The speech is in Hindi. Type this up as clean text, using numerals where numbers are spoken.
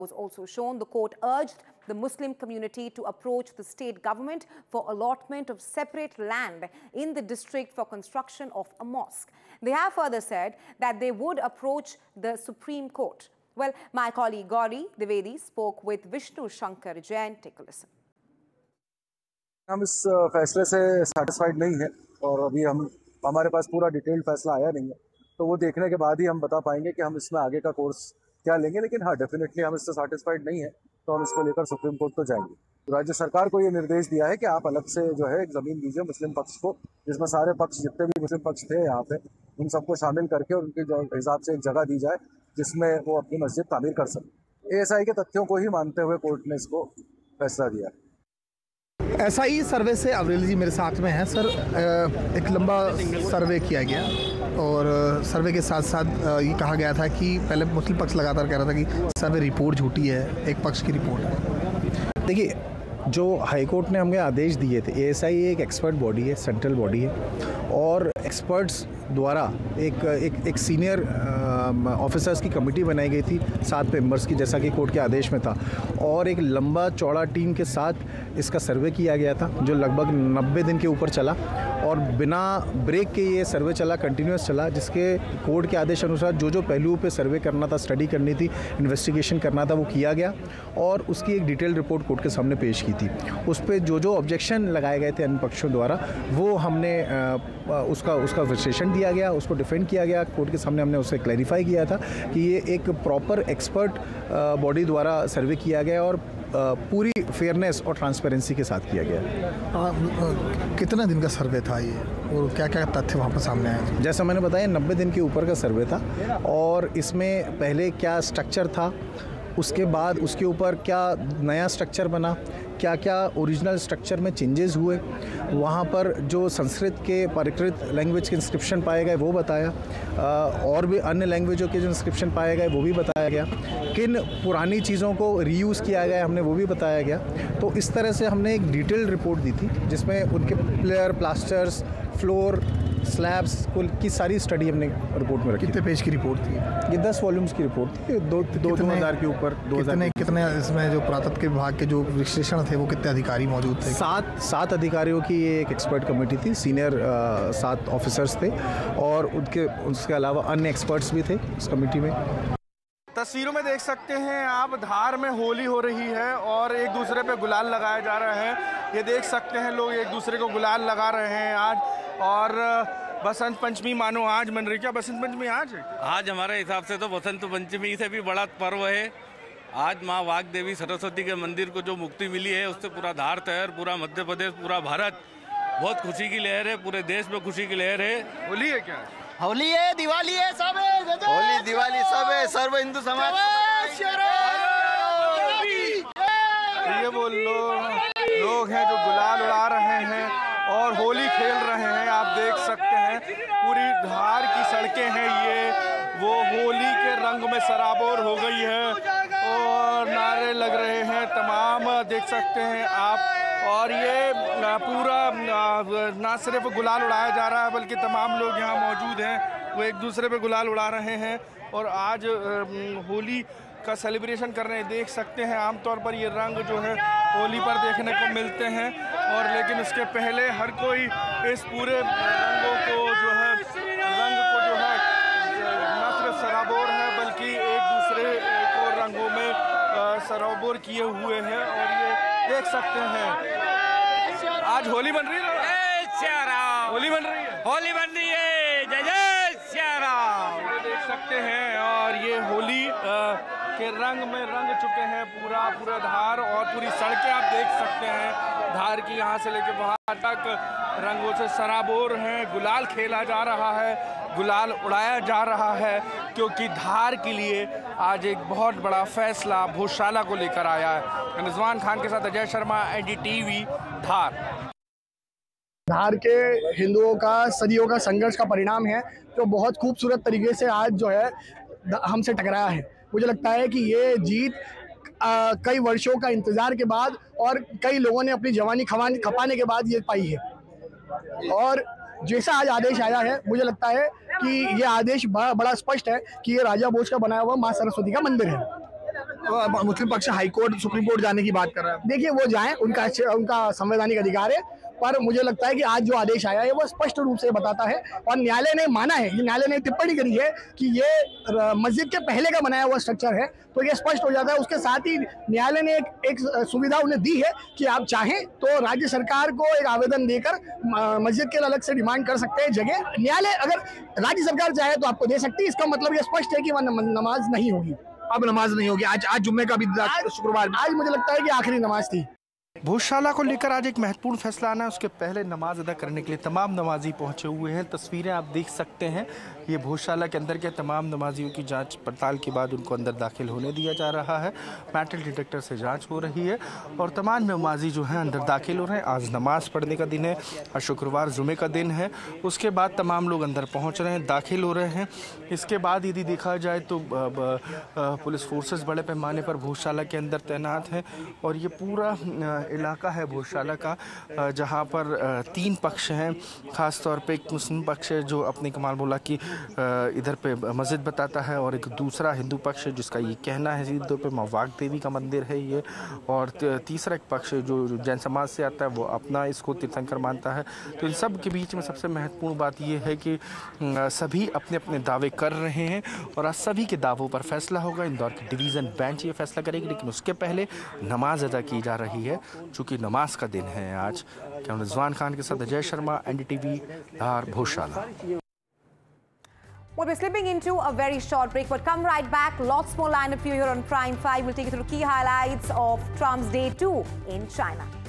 was also shown. The court urged the Muslim community to approach the state government for allotment of separate land in the district for construction of a mosque. They have further said that they would approach the Supreme Court. Well, my colleague Gauri Dwivedi spoke with Vishnu Shankar Jain. Take a listen. हम इस फैसले से सैटिस्फाइड नहीं है और अभी हमारे पास पूरा डिटेल्ड फैसला आया नहीं है, तो वो देखने के बाद ही हम बता पाएंगे कि हम इसमें आगे का कोर्स क्या लेंगे। लेकिन हाँ, डेफिनेटली हम इससे सैटिस्फाइड नहीं है तो हम इसको लेकर सुप्रीम कोर्ट तो जाएंगे। तो राज्य सरकार को ये निर्देश दिया है कि आप अलग से जो है एक ज़मीन दीजिए मुस्लिम पक्ष को, जिसमें सारे पक्ष जितने भी मुस्लिम पक्ष थे यहाँ पे उन सबको शामिल करके और उनके हिसाब से एक जगह दी जाए जिसमें वो अपनी मस्जिद तामीर कर सकें। ASI के तथ्यों को ही मानते हुए कोर्ट ने इसको फैसला दिया है। SI सर्वे से अवरेल जी मेरे साथ में है सर। एक लंबा सर्वे किया गया और सर्वे के साथ साथ ये कहा गया था कि पहले मुस्लिम पक्ष लगातार कह रहा था कि सर्वे रिपोर्ट झूठी है, एक पक्ष की रिपोर्ट है। देखिए, जो हाई कोर्ट ने हमें आदेश दिए थे, ASI एक एक्सपर्ट बॉडी है, सेंट्रल बॉडी है और एक्सपर्ट्स द्वारा एक सीनियर ऑफिसर्स की कमेटी बनाई गई थी 7 मेंबर्स की, जैसा कि कोर्ट के आदेश में था, और एक लंबा चौड़ा टीम के साथ इसका सर्वे किया गया था जो लगभग 90 दिन के ऊपर चला और बिना ब्रेक के ये सर्वे चला, कंटिन्यूस चला, जिसके कोर्ट के आदेश अनुसार जो पहलुओं पे सर्वे करना था, स्टडी करनी थी, इन्वेस्टिगेशन करना था, वो किया गया और उसकी एक डिटेल रिपोर्ट कोर्ट के सामने पेश की थी। उस पर जो ऑब्जेक्शन लगाए गए थे अन्य पक्षों द्वारा, वो हमने उसका विश्लेषण दिया गया, उसको डिफेंड किया गया कोर्ट के सामने। हमने उसे क्लैरिफाई किया था कि ये एक प्रॉपर एक्सपर्ट बॉडी द्वारा सर्वे किया गया और पूरी फेयरनेस और ट्रांसपेरेंसी के साथ किया गया। कितना दिन का सर्वे था ये और क्या क्या तथ्य वहाँ पर सामने आए? जैसा मैंने बताया, 90 दिन के ऊपर का सर्वे था और इसमें पहले क्या स्ट्रक्चर था, उसके बाद उसके ऊपर क्या नया स्ट्रक्चर बना, क्या क्या ओरिजिनल स्ट्रक्चर में चेंजेस हुए, वहाँ पर जो संस्कृत के प्राकृत लैंग्वेज के इंस्क्रिप्शन पाए गए वो बताया, और भी अन्य लैंग्वेजों के जो इंस्क्रिप्शन पाए गए वो भी बताया गया, किन पुरानी चीज़ों को रीयूज़ किया गया हमने वो भी बताया गया। तो इस तरह से हमने एक डिटेल्ड रिपोर्ट दी थी जिसमें उनके प्लेयर, प्लास्टर्स, फ्लोर, स्लैब्स की सारी स्टडी हमने रिपोर्ट में रखी। कितने पेज की रिपोर्ट थी ये? 10 वॉल्यूम्स की रिपोर्ट थी, 2000 के ऊपर। कितने इसमें जो पुरातत्व विभाग के जो विश्लेषण थे वो कितने अधिकारी मौजूद थे? 7 अधिकारियों की ये एक एक्सपर्ट कमेटी थी, सीनियर 7 ऑफिसर्स थे और उसके अलावा अन्य एक्सपर्ट्स भी थे इस कमेटी में। तस्वीरों में देख सकते हैं आप, धार में होली हो रही है और एक दूसरे पे गुलाल लगाया जा रहा है। ये देख सकते हैं लोग एक दूसरे को गुलाल लगा रहे हैं आज। और बसंत पंचमी मानो आज मन रही। क्या बसंत पंचमी आज है? आज हमारे हिसाब से तो बसंत पंचमी से भी बड़ा पर्व है। आज माँ वाग देवी सरस्वती के मंदिर को जो मुक्ति मिली है उससे पूरा धार तहर, पूरा मध्य प्रदेश, पूरा भारत बहुत खुशी की लहर है, पूरे देश में खुशी की लहर है। होली है क्या? होली है, दिवाली है, सब है। होली दिवाली सब है, सर्व हिंदू समाज। ये वो लोग हैं जो गुलाल उड़ा रहे हैं और होली खेल रहे हैं। आप देख सकते हैं पूरी धार की सड़कें हैं, ये वो होली के रंग में सराबोर हो गई है और नारे लग रहे हैं तमाम, देख सकते हैं आप। और ये पूरा ना सिर्फ गुलाल उड़ाया जा रहा है बल्कि तमाम लोग यहाँ मौजूद हैं, वो एक दूसरे पे गुलाल उड़ा रहे हैं और आज होली का सेलिब्रेशन कर रहे हैं। देख सकते हैं आमतौर पर ये रंग जो है होली पर देखने को मिलते हैं और लेकिन उसके पहले हर कोई इस पूरे रंगों को जो है न सिर्फ सराबोर है बल्कि एक दूसरे को रंगों में सराबोर किए हुए हैं। और ये देख सकते हैं आज होली बन रही है, होली बन रही है, होली बन रही है। जय जय श्री राम। देख सकते हैं और ये होली के रंग में रंग चुके हैं पूरा धार और पूरी सड़कें आप देख सकते हैं। धार की यहाँ से लेकर वहाँ तक रंगों से सराबोर हैं, गुलाल खेला जा रहा है, गुलाल उड़ाया जा रहा है, क्योंकि धार के लिए आज एक बहुत बड़ा फैसला भोजशाला को लेकर आया है। रिजवान खान के साथ अजय शर्मा, NDTV, धार। धार के हिंदुओं का सदियों का संघर्ष का परिणाम है जो बहुत खूबसूरत तरीके से आज जो है हमसे टकराया है। मुझे लगता है कि ये जीत कई वर्षों का इंतजार के बाद और कई लोगों ने अपनी जवानी खपाने के बाद ये पाई है। और जैसा आज आदेश आया है, मुझे लगता है कि ये आदेश बड़ा स्पष्ट है कि ये राजा भोज का बनाया हुआ माँ सरस्वती का मंदिर है। मुस्लिम पक्ष हाई कोर्ट सुप्रीम कोर्ट जाने की बात कर रहा है। देखिए वो जाएं, उनका संवैधानिक अधिकार है, पर मुझे लगता है कि आज जो आदेश आया है वो स्पष्ट रूप से बताता है और न्यायालय ने माना है, न्यायालय ने टिप्पणी करी है कि ये मस्जिद के पहले का बनाया हुआ स्ट्रक्चर है, तो ये स्पष्ट हो जाता है। उसके साथ ही न्यायालय ने एक सुविधा उन्हें दी है कि आप चाहें तो राज्य सरकार को एक आवेदन देकर मस्जिद के अलग से डिमांड कर सकते हैं जगह। न्यायालय अगर राज्य सरकार चाहे तो आपको दे सकती है, इसका मतलब ये स्पष्ट है कि वह नमाज नहीं होगी। अब नमाज नहीं होगी। आज जुम्मे का भी शुक्रवार, आज मुझे लगता है कि आखिरी नमाज थी। भोजशाला को लेकर आज एक महत्वपूर्ण फैसला आना है। उसके पहले नमाज अदा करने के लिए तमाम नमाजी पहुंचे हुए हैं। तस्वीरें आप देख सकते हैं, ये भोजशाला के अंदर के तमाम नमाजियों की जांच पड़ताल के बाद उनको अंदर दाखिल होने दिया जा रहा है। मेटल डिटेक्टर से जांच हो रही है और तमाम नमाजी जो हैं अंदर दाखिल हो रहे हैं। आज नमाज पढ़ने का दिन है और शुक्रवार जुमे का दिन है। उसके बाद तमाम लोग अंदर पहुँच रहे हैं, दाखिल हो रहे हैं। इसके बाद यदि देखा जाए तो पुलिस फोर्सेस बड़े पैमाने पर भोजशाला के अंदर तैनात हैं और ये पूरा इलाका है भोजशाला का, जहाँ पर 3 पक्ष हैं। ख़ास तौर पे एक मुस्लिम पक्ष है जो अपने कमाल बोला कि इधर पे मस्जिद बताता है, और एक दूसरा हिंदू पक्ष है जिसका ये कहना है सीधे तौर पे माँ वाग देवी का मंदिर है ये, और तीसरा एक पक्ष जो जैन समाज से आता है वो अपना इसको तीर्थंकर मानता है। तो इन सब के बीच में सबसे महत्वपूर्ण बात ये है कि सभी अपने अपने दावे कर रहे हैं और आज सभी के दावों पर फैसला होगा। इंदौर की डिवीज़न बेंच ये फैसला करेगी, लेकिन उसके पहले नमाज अदा की जा रही है चूँकि नमाज का दिन है आज। कैमरा रिजवान खान के साथ Ajay Sharma, NDTV, Dhar, Bhojshala. Well, we're slipping into a very short break, but come right back. Lots more lineup for you here on Prime 5. We'll take you through key highlights of Trump's day 2 in China.